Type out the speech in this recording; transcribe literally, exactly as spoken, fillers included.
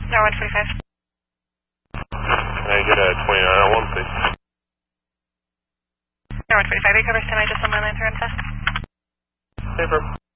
Tower one forty-five. Can I get a twenty-nine on one, please? Tower one forty-five, recover semi just on my line through and fast. Paper.